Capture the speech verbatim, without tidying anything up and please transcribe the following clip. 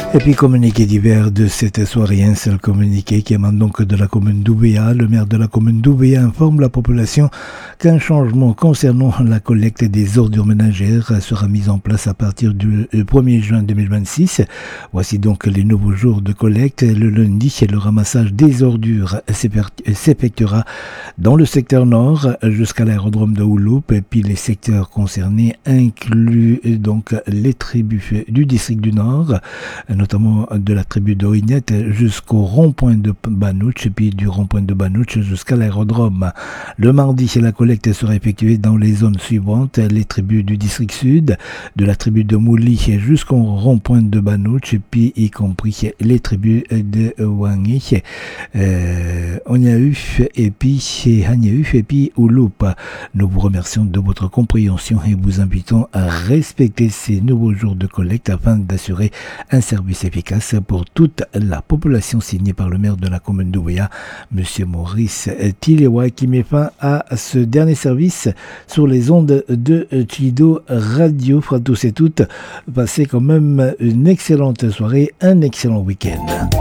Et puis communiqué divers de cette soirée, un seul communiqué qui émane donc de la commune d'Ouvéa. Le maire de la commune d'Ouvéa informe la population qu'un changement concernant la collecte des ordures ménagères sera mis en place à partir du premier juin deux mille vingt-six. Voici donc les nouveaux jours de collecte. Le lundi, le ramassage des ordures s'effectuera dans le secteur nord jusqu'à l'aérodrome de Ouloup, et puis les secteurs concernés incluent donc les tribus du district du Nord, notamment de la tribu de Oignette jusqu'au rond-point de Banouch, et puis du rond-point de Banouch jusqu'à l'aérodrome. Le mardi, la collecte sera effectuée dans les zones suivantes: les tribus du district sud, de la tribu de Mouli jusqu'au rond-point de Banouch, et puis y compris les tribus de Wangé, euh, Onyahu, et puis Hanyahu, et puis Ouloup. Nous vous remercions de votre compréhension et vous invitons à respecter ces nouveaux jours de collecte afin d'assurer un service efficace pour toute la population, signé par le maire de la commune d'Ouvéa, M. Maurice Tilewa, qui met fin à ce dernier service sur les ondes de Chido Radio. À tous et toutes, passez quand même une excellente soirée, un excellent week-end.